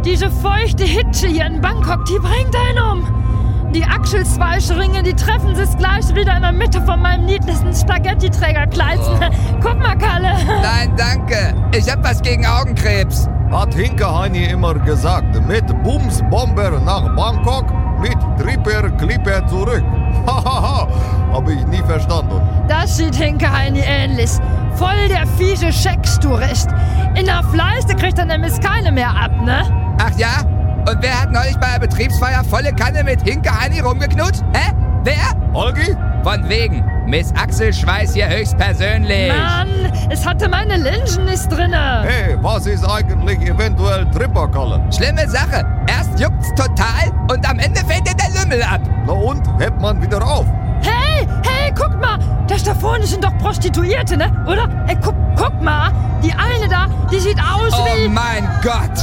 Diese feuchte Hitsche hier in Bangkok, die bringt einen um. Die Achselzweischringe, die treffen sich gleich wieder in der Mitte von meinem niedlichen Spaghetti-Trägerkleid. Guck mal, Kalle. Nein, danke. Ich hab was gegen Augenkrebs. Hat Hinke-Heini immer gesagt, mit Bumsbomber nach Bangkok, mit Tripper Clipper zurück. Hahaha, hab ich nie verstanden. Das sieht Hinke-Heini ähnlich. Voll der fiese Scheckstourist. In der Fleiste kriegt er nämlich keine mehr ab, ne? Ach ja? Und wer hat neulich bei der Betriebsfeier volle Kanne mit Hinke-Heini rumgeknutscht? Hä? Wer? Holgi? Von wegen. Miss Axel Schweiß hier höchstpersönlich. Mann, es hatte meine Linsen nicht drinne. Hey, was ist eigentlich eventuell Tripperkalle? Schlimme Sache. Erst juckt's total und am Ende fällt dir der Lümmel ab. Na und? Hebt man wieder auf? Hey, guck mal. Das da vorne sind doch Prostituierte, ne? Oder? Ey, guck mal. Die eine da, die sieht aus wie... Oh mein Gott.